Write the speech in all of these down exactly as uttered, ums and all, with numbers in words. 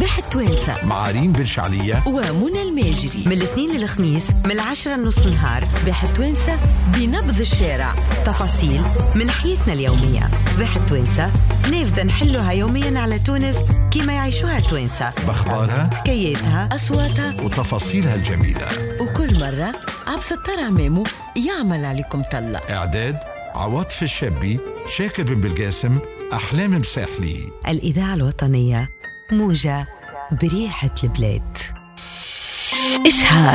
صباح التوانسة مع ريم بن شعلية ومنى الماجري من الاثنين للخميس من العشرة نص نهار. صباح التوانسة بنبض الشارع، تفاصيل من حياتنا اليومية. صباح التوانسة نافذة نحلوها يوميا على تونس كما يعيشوها التوانسة، بأخبارها، حكاياتها، أصواتها وتفاصيلها الجميلة. وكل مرة عبد الستار عمامو يعمل عليكم طلة. إعداد عواطف الشابي، شاكر بن بالقاسم، أحلام مساحلي. الإذاعة الوطنية، موجة بريحة البلاد. إشهار.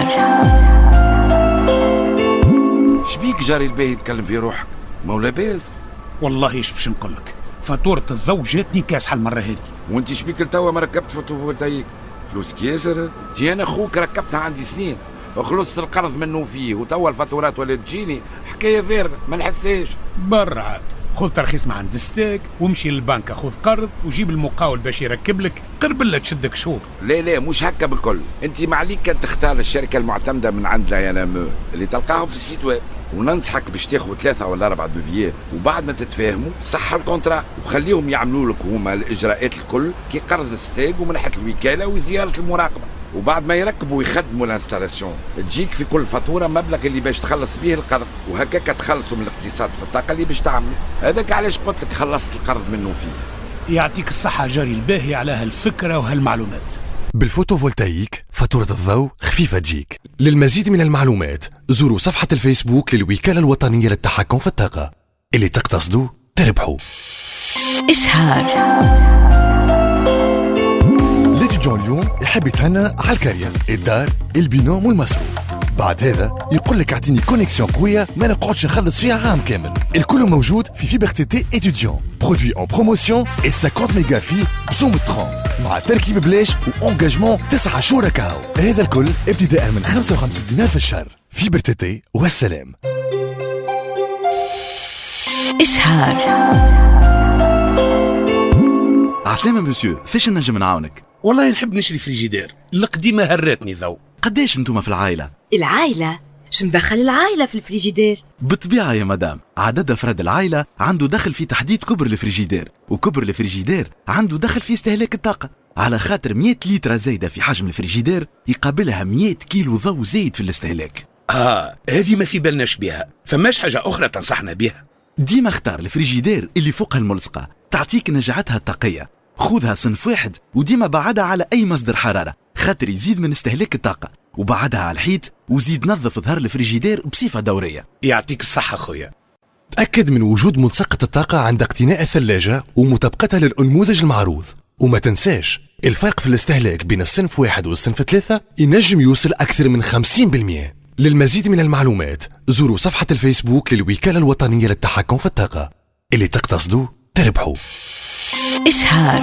شبيك جاري الباهي يتكلم في روحك؟ مولا باز والله ايش باش نقولك، فاتورة الضوء جاتني كاسحة المرة هذه. وانت شبيك لتوا ما ركبت فوتوفولتايك؟ فلوسك ياسر. تي انا اخوك ركبتها عندي سنين، خلصت القرض منه فيه، وتوا الفاتورات ولا تجيني حكايه فارغه ما نحساش. برا عاد خذ ترخيص مع عند ستيك وامشي للبنك خذ قرض وجيب المقاول باش يركب لك، قرب تشدك شهور. لا لا مش هكا بالكل، انت معليك كان تختار الشركه المعتمده من عند لا ينامو اللي تلقاهم في السيت ويب، وننصحك باش تاخذ ثلاثه ولا اربعه دوفيات، وبعد ما تتفاهموا صح الكونترا وخليهم يعملوا لك هما الاجراءات الكل كي قرض ستيك ومنحه الوكاله وزياره المراقبه، وبعد ما يركبوا ويخدموا الانستالاسيون تجيك في كل فاتوره مبلغ اللي باش تخلص به القرض، وهكاك تخلصوا من الاقتصاد في الطاقه اللي باش تعملوا. هذاك علاش قلت لك خلصت القرض منه فيه. يعطيك الصحه جاري الباهي على هالفكره وهالمعلومات. بالفوتوفولتايك فاتورة الضوء خفيفة تجيك. للمزيد من المعلومات زوروا صفحة الفيسبوك للوكالة الوطنية للتحكم في الطاقة. اللي تقتصدوا تربحوا. إشهار. ليتيديون اليوم يحب يتهنى على الكارير، الدار، البينوم والمصروف. بعد هذا يقول لك اعطيني كونيكسيون قويه ما نقعدش نخلص فيها عام كامل. الكل موجود في فيبر تي تي ايتيديون، برودوي اون بروموسيون اي خمسين ميجا في بصوم ثلاثين مع تركيب بلاش وانجاجمون تسعة شهور كاو. هذا الكل ابتداء من خمسة وخمسين دينار في الشهر. فيبر تي تي والسلام. إشهار. عسلامة مسيو، فاش نجم نعاونك؟ والله نحب نشري فريجيدير، القديمة هرتني ذو. قداش انتوما في العائلة؟ العائلة؟ شو مدخل العائلة في الفريجيدير؟ بالطبيعة يا مدام، عدد أفراد العائلة عنده دخل في تحديد كبر الفريجيدير، وكبر الفريجيدير عنده دخل في استهلاك الطاقة. على خاطر مئة لتر زايدة في حجم الفريجيدير يقابلها مئة كيلو ضوء زايد في الاستهلاك. آه هذه ما في بالناش بها، فماش حاجة أخرى تنصحنا بها؟ ديما اختار الفريجيدير اللي فوقها الملصقة، تعطيك نجعتها الطاقية. خذها صنف واحد وديما بعدها على أي مصدر حرارة، خاطر يزيد من استهلاك الطاقة، وبعدها على الحيط وزيد نظف ظهر الفريجيدير بصفة دورية. يعطيك الصحة خويا. تأكد من وجود ملصقة الطاقة عند اقتناء الثلاجة ومطابقتها للأنموذج المعروض، وما تنساش الفرق في الاستهلاك بين الصنف واحد والصنف ثلاثة ينجم يوصل أكثر من خمسين بالمئة. للمزيد من المعلومات زوروا صفحة الفيسبوك للوكالة الوطنية للتحكم في الطاقة. اللي تقتصدوا تربحوا. إشهار.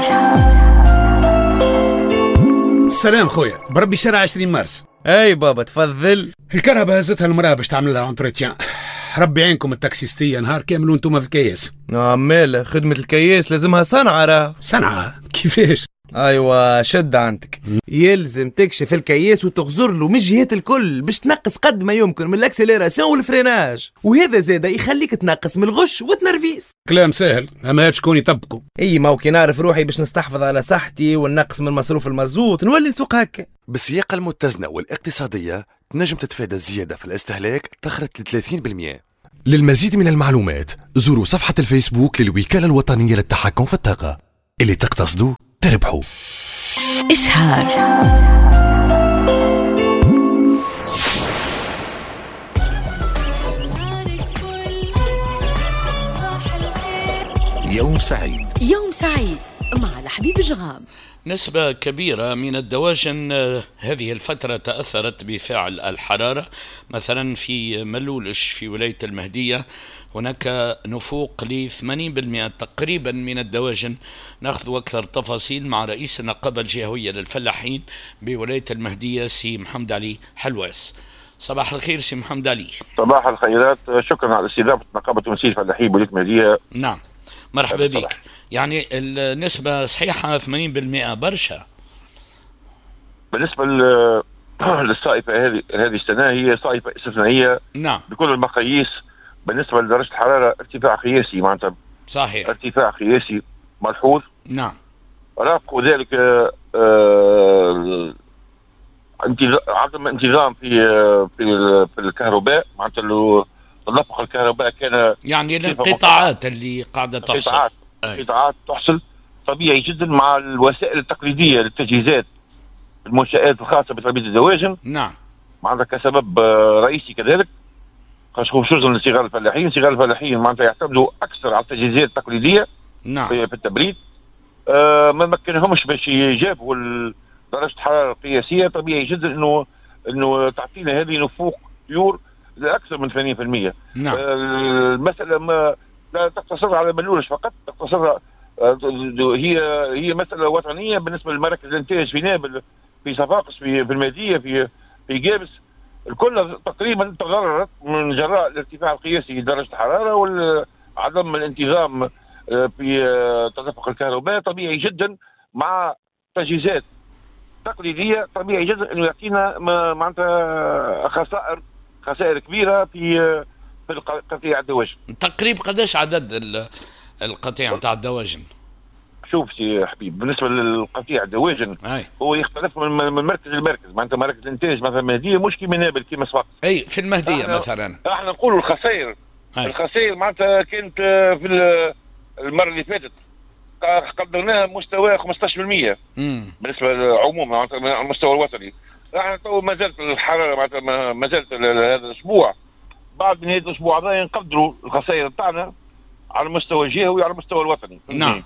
السلام خويا، بربي شارع عشرين مارس. اي بابا تفضل. الكرهبة هزتها المرأة باش تعمل لها انتريتيان. ربي عينكم التاكسيستية نهار كامل وانتم في الكياس. عمال خدمة الكياس لازمها صنعة راه. صنعة كيفاش؟ ايوه شد عندك، يلزم تكشف الكياس وتغزر له من الجهات الكل باش تنقص قد ما يمكن من الاكسليراسيون والفريناج، وهذا زاده يخليك تنقص من الغش والتنرفيز. كلام سهل اما شكون يطبقوا؟ اي ما كي نعرف روحي باش نستحفظ على صحتي وننقص من مصروف المازوت نولي سوق هكا. بالسياقة المتزنة والاقتصادية تنجم تتفادى الزيادة في الاستهلاك تخرج ل ثلاثين بالمئة. للمزيد من المعلومات زوروا صفحة الفيسبوك للوكالة الوطنية للتحكم في الطاقة. اللي تقتصدوا تربحوا. إشهار. يوم سعيد. يوم سعيد مع الحبيب جغام. نسبة كبيرة من الدواجن هذه الفترة تأثرت بفعل الحرارة، مثلا في ملولش في ولاية المهدية هناك نفوق ل ثمانين بالمئة تقريبا من الدواجن. ناخذ أكثر تفاصيل مع رئيس النقابة الجهوية للفلاحين بولاية المهدية سي محمد علي حلواس. صباح الخير سي محمد علي. صباح الخيرات، شكرا على استضافة نقابة تونسية الفلاحين بولاية المهدية. نعم مرحبا بك. يعني النسبة صحيحة ثمانين بالمئة برشا. بالنسبة للصائفة هذه هذه السنة هي صائفة استثنائية. نعم بكل المقاييس. بالنسبة لدرجة الحرارة ارتفاع قياسي معناتها. صحيح. ارتفاع قياسي ملحوظ. نعم. رافقوا ذلك آه عدم انتظام في في في الكهرباء، معناتها تدفق الكهرباء كان يعني الانقطاعات اللي قاعده تحصل. انقطاعات انقطاعات تحصل طبيعي جدا مع الوسائل التقليديه للتجهيزات المنشآت الخاصه بتربيه الدواجن. نعم. معناتها كسبب رئيسي كذلك، خصوصا لصغار الفلاحين، صغار الفلاحين معناتها يعتمدوا اكثر على التجهيزات التقليديه. نعم. في التبريد. آه ما مكنهمش باش يجابوا درجه الحراره القياسيه، طبيعي جدا انه انه تعطينا هذه نفوق طيور لاكثر من ثمانين بالمئة. نعم. آه المساله ما لا تقتصر على ملولش فقط، تقتصر آه هي هي مساله وطنيه بالنسبه لمراكز الانتاج في نابل، في صفاقس، في في المهديه، في في جابس، الكل تقريبا تضررت من جراء الارتفاع القياسي لدرجه الحراره وعدم الانتظام في تدفق الكهرباء. طبيعي جدا مع تجهيزات تقليديه طبيعي جدا انه يعطينا معناتها خسائر خسائر كبيره في في قطيع الدواجن. تقريبا قداش عدد القطيع نتاع الدواجن؟ شوف سي حبيب، بالنسبه للقطيع الدواجن أي. هو يختلف من, من مركز لمركز، معناتها مراكز الانتاج مثلا المهديه مش كيما نابل كيما صفاقس. اي في المهديه احنا مثلا احنا نقولوا الخسائر أي. الخسائر معناتها كانت في المره اللي فاتت قدرناها مستوى خمسطاش بالمئة بالنسبه عموما معناتها على المستوى الوطني. احنا تو ما زالت الحراره معناتها ما زالت هذا الاسبوع، بعد نهايه الاسبوع هذا نقدروا الخسائر تاعنا على المستوى الجهوي وعلى المستوى الوطني. نعم.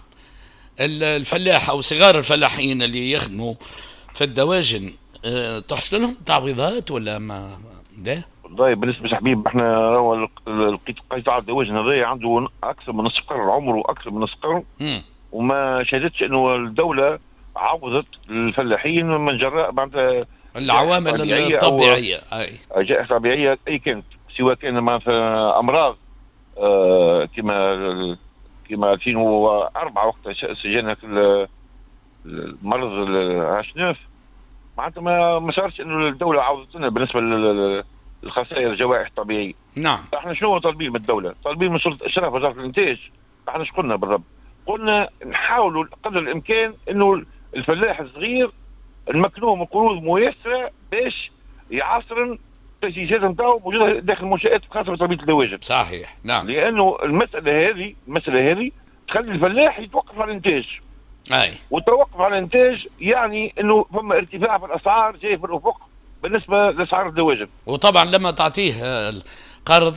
الفلاح او صغار الفلاحين اللي يخدموا في الدواجن أه تحصل لهم تعويضات ولا ما لا؟ والله بالنسبه لحبيب احنا راهو قطاع الدواجن هذا عنده اكثر من نصف قرن، عمره اكثر من نصف قرن، وما شهدتش انه الدوله عوضت الفلاحين من جراء معناتها العوامل الطبيعيه. اي جائحه طبيعيه اي كانت، سواء كان معناتها امراض آه كما كما ألفين وأربعة وقت سجلنا في المرض العشناف، معناتها ما ما صارش انه الدوله عوضت لنا بالنسبه للخسائر الجوائح الطبيعيه. نعم. احنا شنو طالبين من الدوله؟ طالبين من سلطه اشراف وزاره الانتاج. احنا ايش قلنا بالضبط؟ قلنا نحاولوا قدر الامكان انه الفلاح الصغير نمكنوه من قروض ميسره باش يعصرن التجهيزات نتاعو موجوده داخل المنشات خاصه بتربيه الدواجن. صحيح. نعم. لانه المساله هذه المساله هذه تخلي الفلاح يتوقف على الانتاج. اي. والتوقف على الانتاج يعني انه فما ارتفاع في الاسعار جاي في الافق بالنسبه لاسعار الدواجن. وطبعا لما تعطيه قرض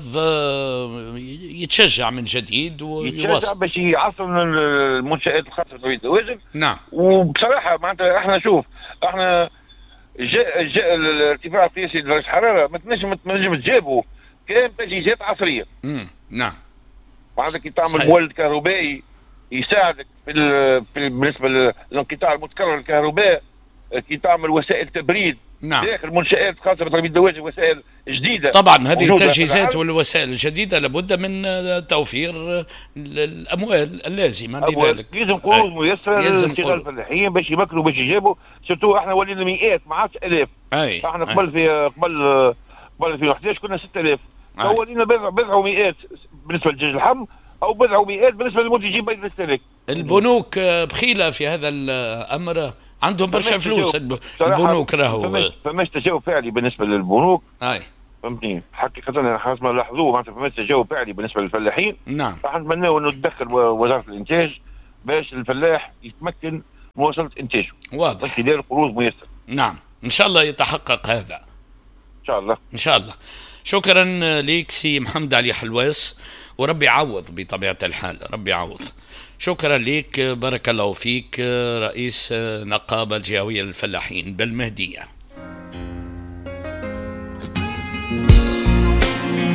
يتشجع من جديد ويواصل. يتشجع باش يعصر المنشات الخاصه بتربيه الدواجن. نعم. وبصراحه معناتها احنا شوف احنا جاء جاء الارتفاع القياسي لدرجه الحراره ما تنجم ما تنجم تجابه كان تجهيزات عصريه. امم نعم. معناتها كي تعمل مولد كهربائي يساعدك في, في بالنسبه للانقطاع المتكرر للكهرباء، كي تعمل وسائل تبريد نعم. داخل منشآت خاصه بتربيه الدواجن، وسائل جديده. طبعا هذه التجهيزات والوسائل الجديده لابد من توفير الاموال اللازمه لذلك. يلزم قروض ميسره للصغار الفلاحين باش يمكنوا باش يجابوا، سيرتو احنا ولينا مئات ما عادش الاف. اي. احنا قبل في قبل قبل ألفين وأحد عشر كنا ستة آلاف، تو ولينا بضع بضع ومئات بالنسبه لدجاج اللحم او بضع ومئات بالنسبه للمنتجين بين الاستهلاك. البنوك بخيله في هذا الامر، عندهم برشا فلوس البنوك راهو. فماش تجاوب فعلي بالنسبه للبنوك. اي. فهمتني؟ حقيقه حسب ما لاحظوه معناتها فماش تجاوب فعلي بالنسبه للفلاحين. نعم. راح نتمناو انه تدخل وزاره الانتاج باش الفلاح يتمكن من مواصله انتاجه. واضح. باش يدير قروض ميسره. نعم، ان شاء الله يتحقق هذا. ان شاء الله. ان شاء الله. شكرا ليك سي محمد علي حلواس، وربي يعوض بطبيعه الحال، ربي يعوض. شكرا لك، بارك الله فيك، رئيس نقابة الجهوية للفلاحين بالمهدية.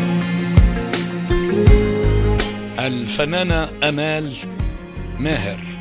الفنانة أمال ماهر